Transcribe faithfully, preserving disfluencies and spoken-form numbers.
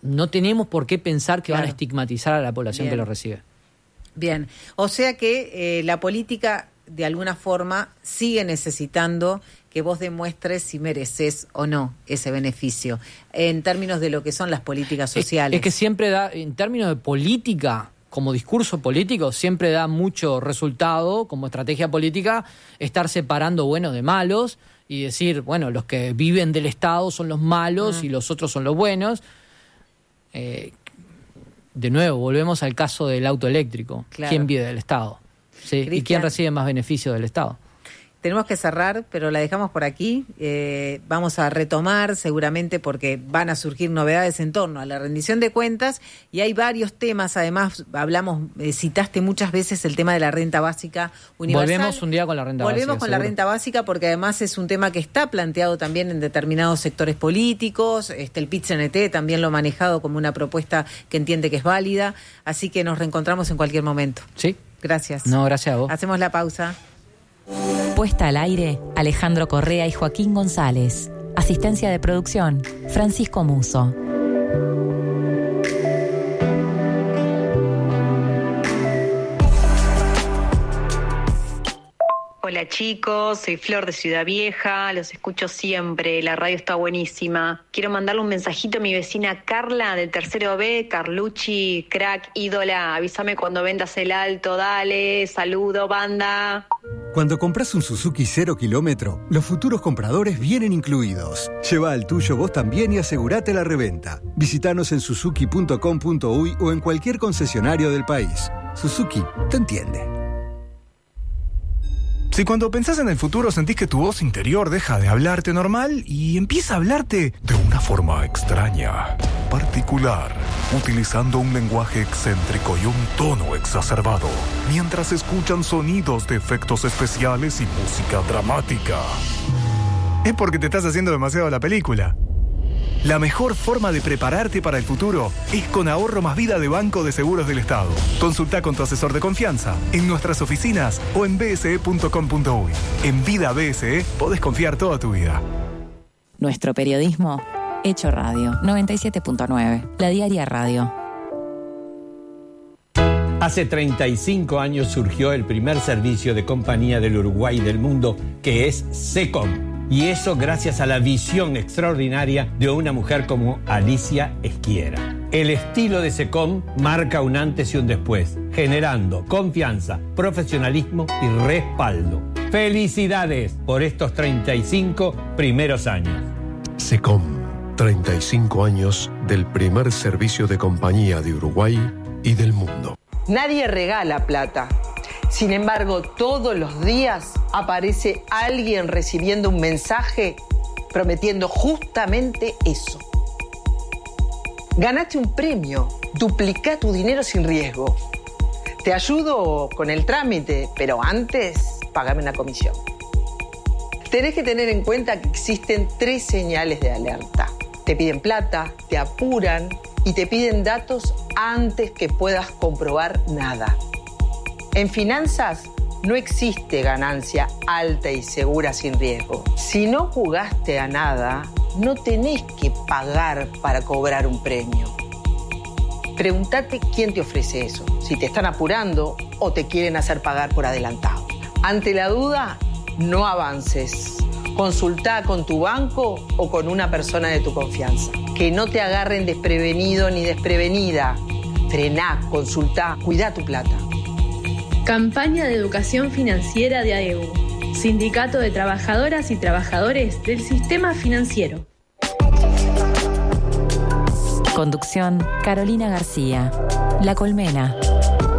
no tenemos por qué pensar que Claro. van a estigmatizar a la población Bien. que lo recibe. Bien, o sea que eh, la política de alguna forma sigue necesitando que vos demuestres si mereces o no ese beneficio, en términos de lo que son las políticas sociales. Es, es que siempre da, en términos de política, como discurso político, siempre da mucho resultado, como estrategia política, estar separando buenos de malos y decir, bueno, los que viven del Estado son los malos Mm. y los otros son los buenos. Eh, de nuevo, volvemos al caso del auto eléctrico. Claro. ¿Quién vive del Estado? ¿Sí? ¿Y Cristian. quién recibe más beneficios del Estado? Tenemos que cerrar, pero la dejamos por aquí. Eh, vamos a retomar seguramente porque van a surgir novedades en torno a la rendición de cuentas y hay varios temas. Además, hablamos, eh, citaste muchas veces el tema de la renta básica universal. Volvemos un día con la renta Volvemos básica. con la seguro. renta básica porque además es un tema que está planteado también en determinados sectores políticos. Este, el P I T C N T también lo ha manejado como una propuesta que entiende que es válida. Así que nos reencontramos en cualquier momento. ¿Sí? Gracias. No, gracias a vos. Hacemos la pausa. Puesta al aire, Alejandro Correa y Joaquín González. Asistencia de producción, Francisco Muso. Hola chicos, soy Flor de Ciudad Vieja, los escucho siempre, la radio está buenísima. Quiero mandarle un mensajito a mi vecina Carla del tercero B, Carlucci, crack, ídola, avísame cuando vendas el alto, dale, saludo, banda. Cuando compras un Suzuki cero kilómetro, los futuros compradores vienen incluidos. Lleva al tuyo vos también y asegurate la reventa. Visítanos en suzuki punto com punto uy o en cualquier concesionario del país. Suzuki te entiende. Si cuando pensás en el futuro sentís que tu voz interior deja de hablarte normal y empieza a hablarte de una forma extraña, particular, utilizando un lenguaje excéntrico y un tono exacerbado, mientras escuchan sonidos de efectos especiales y música dramática, es porque te estás haciendo demasiado la película. La mejor forma de prepararte para el futuro es con Ahorro Más Vida de Banco de Seguros del Estado. Consulta con tu asesor de confianza en nuestras oficinas o en b s e punto com punto uy. En Vida B S E podés confiar toda tu vida. Nuestro periodismo, hecho radio. noventa y siete punto nueve, La Diaria Radio. Hace treinta y cinco años surgió el primer servicio de compañía del Uruguay y del mundo, que es SECOM. Y eso gracias a la visión extraordinaria de una mujer como Alicia Esquiera. El estilo de SECOM marca un antes y un después, generando confianza, profesionalismo y respaldo. ¡Felicidades por estos treinta y cinco primeros años! SECOM, treinta y cinco años del primer servicio de compañía de Uruguay y del mundo. Nadie regala plata. Sin embargo, todos los días aparece alguien recibiendo un mensaje prometiendo justamente eso. Ganaste un premio, duplica tu dinero sin riesgo. Te ayudo con el trámite, pero antes pagame una comisión. Tenés que tener en cuenta que existen tres señales de alerta. Te piden plata, te apuran y te piden datos antes que puedas comprobar nada. En finanzas no existe ganancia alta y segura sin riesgo. Si no jugaste a nada, no tenés que pagar para cobrar un premio. Pregúntate quién te ofrece eso, si te están apurando o te quieren hacer pagar por adelantado. Ante la duda, no avances. Consultá con tu banco o con una persona de tu confianza. Que no te agarren desprevenido ni desprevenida. Frená, consultá, cuidá tu plata. Campaña de Educación Financiera de A E U, Sindicato de Trabajadoras y Trabajadores del Sistema Financiero. Conducción, Carolina García. La Colmena.